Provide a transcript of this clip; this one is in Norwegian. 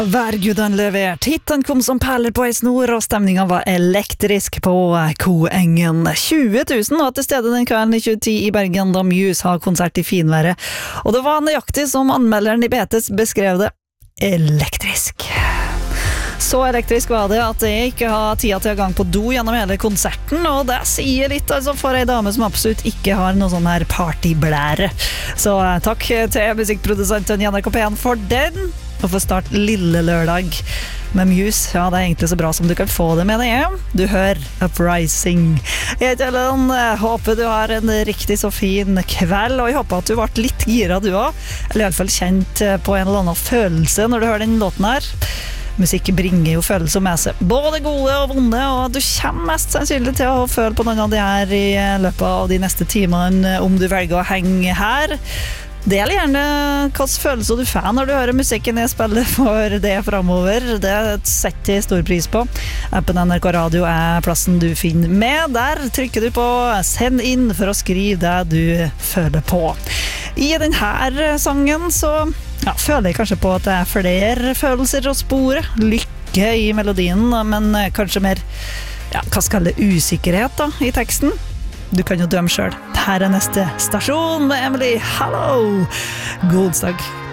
Værguden levert. Hitten kom som perler på ei snor, og stemningen var elektrisk på Koengen. 20 000 var til stede den kvelden i 2010 i Bergen, da Muse har konsert i finværet. Og det var nøyaktig som anmelderen i BTs beskrev det. Elektrisk. Så elektrisk var det at jeg ikke har tida til å gang på do gjennom hele konserten, og det sier litt altså, for ei dame som absolutt ikke har noe sånn her partyblære. Så takk til musikkprodusenten i NRK P1 for den, og for start lille lørdag med Muse. Ja, det er egentlig så bra som du kan få det med det. Du hører Uprising. Jeg heter Ellen, håper du har en riktig så fin kveld, og jeg håper at du ble litt gira du også, eller i alle fall kjent på en eller annen følelse når du hører den låten her. Musikk bringer jo følelser med seg, både gode og vonde, og du kommer mest sannsynlig til å føle på noen av de her i løpet av de neste timene om du velger å henge her. Del gjerne hvilke følelser du får når du hører musikken jeg spiller for det fremover. Det setter jeg stor pris på. Appen NRK Radio er plassen du finner med. Der trykker du på send inn for å skrive det du føler på. I denne sangen så føler jeg kanskje på at det er flere følelser å spore. Lykke i melodien, men kanskje mer, hva skal det, usikkerhet da, i teksten. Du kan jo dømme selv. Her er neste stasjon med Emily. Hallo! God onsdag.